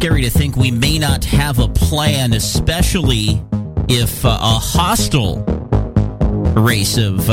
scary to think we may not have a plan, especially if a hostile race of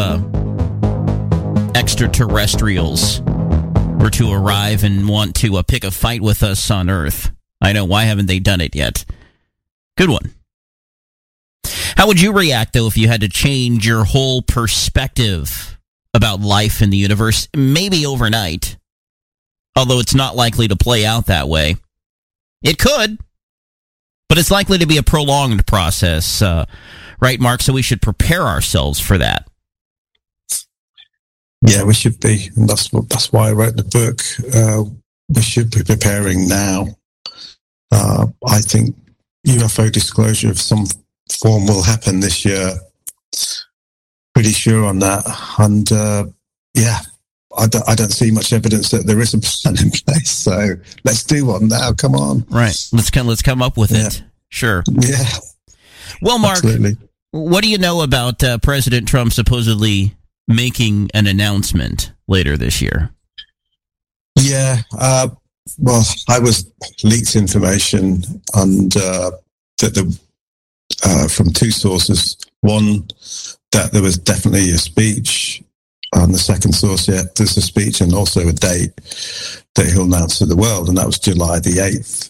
extraterrestrials were to arrive and want to pick a fight with us on Earth. I know, why haven't they done it yet? Good one. How would you react, though, if you had to change your whole perspective about life in the universe, maybe overnight? Although it's not likely to play out that way. It could, but it's likely to be a prolonged process, right, Mark? So we should prepare ourselves for that. Yeah, we should be. And that's why I wrote the book. We should be preparing now. I think UFO disclosure of some form will happen this year. Pretty sure on that. And I don't see much evidence that there is a plan in place. So let's do one now. Come on. Right. Let's come up with it. Sure. Yeah. Well, Mark, absolutely. What do you know about President Trump supposedly making an announcement later this year? Yeah. Well, I was leaked information and from two sources. One, that there was definitely a speech. And the second source, there's a speech and also a date that he'll announce to the world, and that was July the 8th.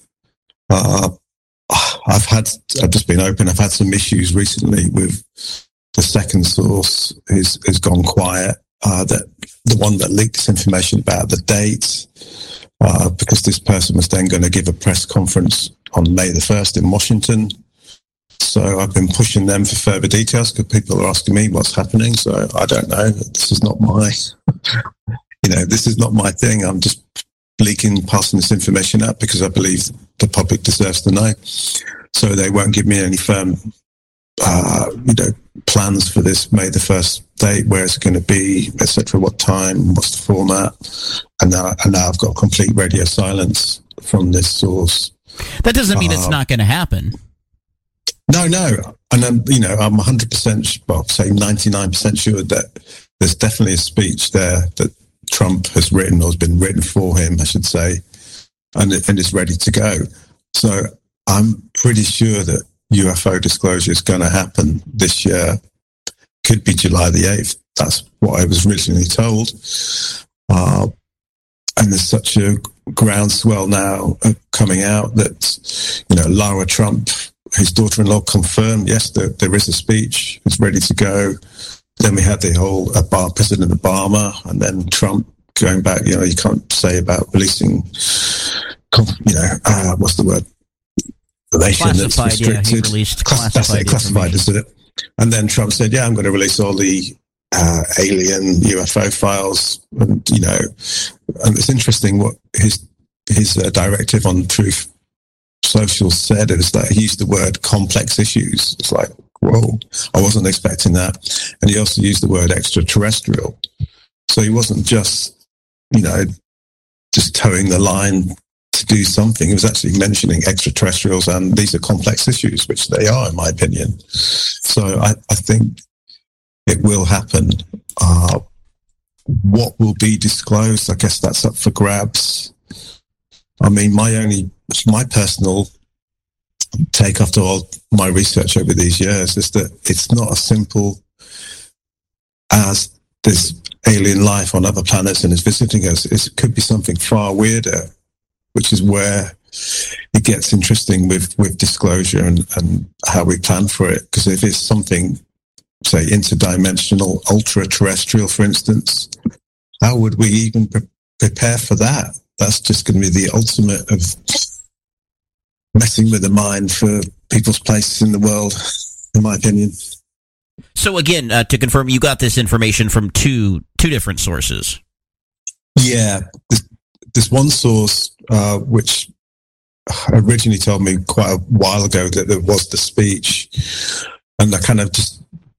I've just been open. I've had some issues recently with the second source who's gone quiet. That the one that leaked this information about the date, because this person was then going to give a press conference on May the 1st in Washington. So I've been pushing them for further details because people are asking me what's happening. So I don't know. This is not my, this is not my thing. I'm just passing this information out because I believe the public deserves to know. So they won't give me any firm, plans for this May the 1st date, where it's going to be, etc., what time, what's the format. And now I've got complete radio silence from this source. That doesn't mean it's not going to happen. No. And I'm 100%, well, say 99% sure that there's definitely a speech there that Trump has written or has been written for him, I should say, and is ready to go. So I'm pretty sure that UFO disclosure is going to happen this year. Could be July the 8th. That's what I was originally told. And there's such a groundswell now coming out that, Lara Trump, his daughter-in-law, confirmed, yes, there is a speech. It's ready to go. Then we had the whole President Obama, and then Trump going back. You can't say about releasing, what's the word? Information that's restricted. He released classified, isn't it? And then Trump said, I'm going to release all the alien UFO files. And, and it's interesting what his directive on Truth Social said. It was that he used the word complex issues. It's like, whoa, I wasn't expecting that. And he also used the word extraterrestrial. So he wasn't just, just towing the line to do something. He was actually mentioning extraterrestrials, and these are complex issues, which they are, in my opinion. So I think it will happen. What will be disclosed, I guess that's up for grabs. I mean, my personal take after all my research over these years is that it's not as simple as this alien life on other planets and is visiting us. It could be something far weirder, which is where it gets interesting with disclosure and how we plan for it. Because if it's something, say, interdimensional, ultra-terrestrial, for instance, how would we even prepare for that? That's just going to be the ultimate of messing with the mind for people's places in the world, in my opinion. So again, to confirm, you got this information from two different sources. Yeah. This one source, which originally told me quite a while ago that there was the speech, and I kind of just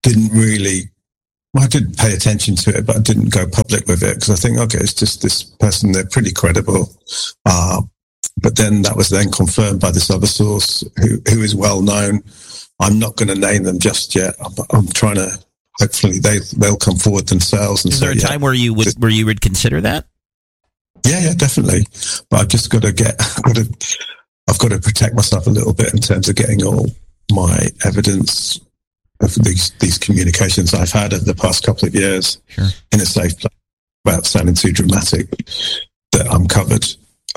I didn't pay attention to it, but I didn't go public with it because I think, okay, it's just this person, they're pretty credible. But then that was then confirmed by this other source who is well known. I'm not going to name them just yet. I'm trying to, hopefully they'll come forward themselves. And is there a time where you would consider that? Yeah, definitely. But I've just got to I've I've got to protect myself a little bit in terms of getting all my evidence of these communications I've had over the past couple of years in a safe place without sounding too dramatic, that I'm covered.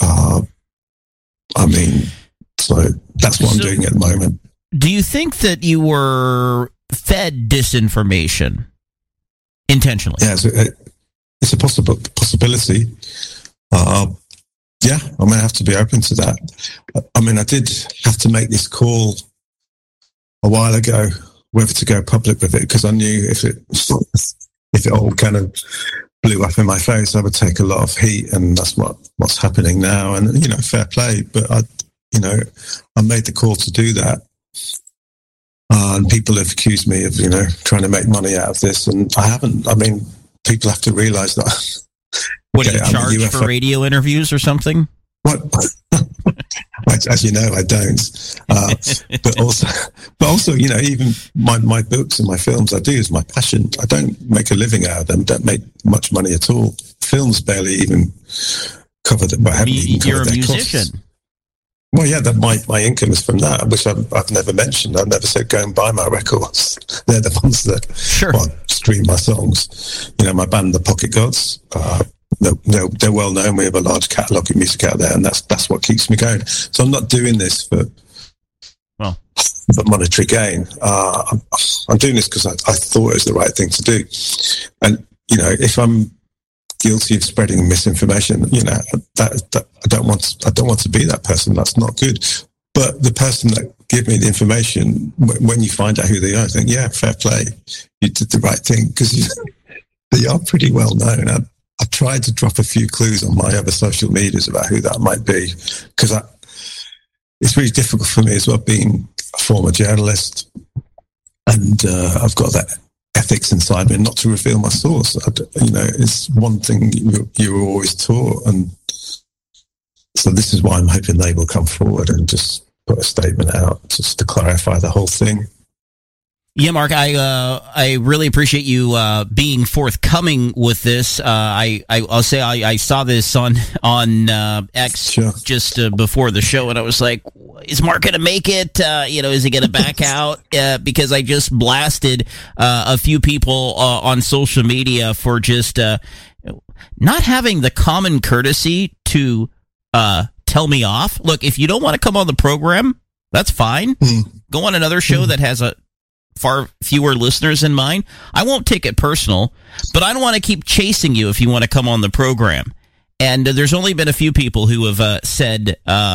So that's what I'm doing at the moment. Do you think that you were fed disinformation intentionally? Yeah, it's a possibility. Yeah, I mean, I have to be open to that. I mean, I did have to make this call a while ago whether to go public with it, because I knew if it all kind of blew up in my face, I would take a lot of heat, and that's what's happening now. And, you know, fair play, but I made the call to do that. And people have accused me of, you know, trying to make money out of this, and I haven't. I mean, people have to realize that. What, do you charge for radio interviews or something? What? As you know, I don't. But also, you know, even my books and my films I do is my passion. I don't make a living out of them. Don't make much money at all. Films barely even cover them. You're a musician. Costs. Well, yeah, my income is from that, which I've never mentioned. I've never said go and buy my records. They're the ones that stream my songs. You know, my band, The Pocket Gods. They're well known. We have a large catalogue of music out there, and that's what keeps me going. So I'm not doing this for monetary gain. I'm doing this because I thought it was the right thing to do. And, you know, if I'm guilty of spreading misinformation, you know, that I don't want to be that person. That's not good. But the person that gave me the information, when you find out who they are, I think, yeah, fair play. You did the right thing, because they are pretty well known. I tried to drop a few clues on my other social medias about who that might be, because it's really difficult for me as well, being a former journalist, and I've got that ethics inside me, not to reveal my source. You know, it's one thing you're always taught, and so this is why I'm hoping they will come forward and just put a statement out just to clarify the whole thing. Yeah, Mark, I really appreciate you being forthcoming with this. I'll say I saw this on X just before the show, and I was like, is Mark going to make it? You know, is he going to back out? Because I just blasted a few people on social media for just not having the common courtesy to tell me off. Look, if you don't want to come on the program, that's fine. Go on another show that has a far fewer listeners than mine. I won't take it personal, but I don't want to keep chasing you if you want to come on the program. And there's only been a few people who have said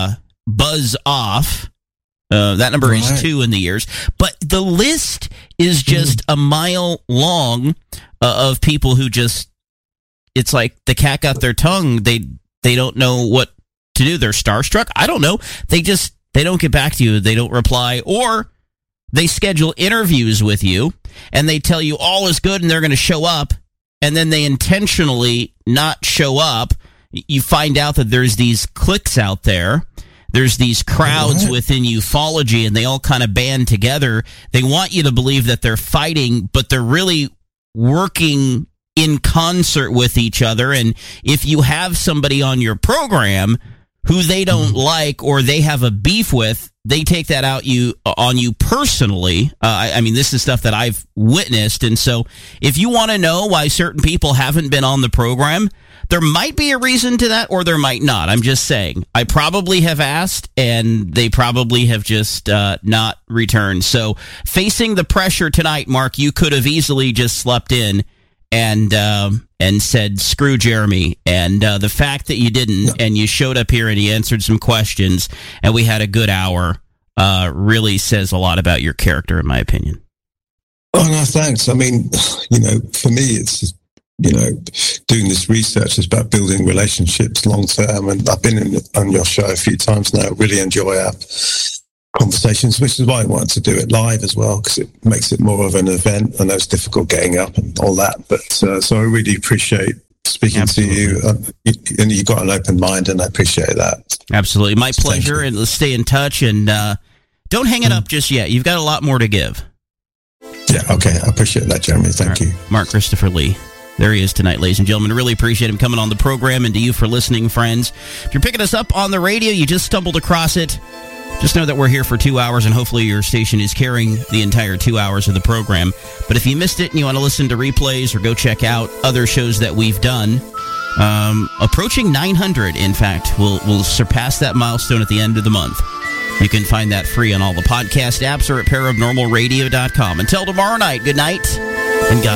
buzz off. That number is 2 in the years. But the list is just a mile long of people who just, it's like the cat got their tongue. They don't know what to do. They're starstruck. I don't know. They don't get back to you. They don't reply, or they schedule interviews with you, and they tell you all is good and they're going to show up, and then they intentionally not show up. You find out that there's these cliques out there. There's these crowds within ufology, and they all kind of band together. They want you to believe that they're fighting, but they're really working in concert with each other. And if you have somebody on your program who they don't like or they have a beef with, they take that out on you personally. I mean, this is stuff that I've witnessed. And so if you want to know why certain people haven't been on the program, there might be a reason to that, or there might not. I'm just saying. I probably have asked, and they probably have just not returned. So facing the pressure tonight, Mark, you could have easily just slept in and said, screw Jeremy. And the fact that you didn't, and you showed up here and you answered some questions, and we had a good hour, really says a lot about your character, in my opinion. Oh, no, thanks. I mean, you know, for me, it's, you know, doing this research is about building relationships long term. And I've been on your show a few times now. Really enjoy our conversations, which is why I wanted to do it live as well, because it makes it more of an event. I know it's difficult getting up and all that, but so I really appreciate speaking to you, and you've got an open mind, and I appreciate that. Absolutely. My pleasure, and let's stay in touch, and don't hang it up just yet. You've got a lot more to give. Yeah, okay. I appreciate that, Jeremy. Thank you. Mark Christopher Lee. There he is tonight, ladies and gentlemen. I really appreciate him coming on the program, and to you for listening, friends. If you're picking us up on the radio, you just stumbled across it. Just know that we're here for 2 hours, and hopefully your station is carrying the entire 2 hours of the program. But if you missed it and you want to listen to replays or go check out other shows that we've done, approaching 900, in fact, we'll surpass that milestone at the end of the month. You can find that free on all the podcast apps or at paranormalradio.com. Until tomorrow night, good night, and God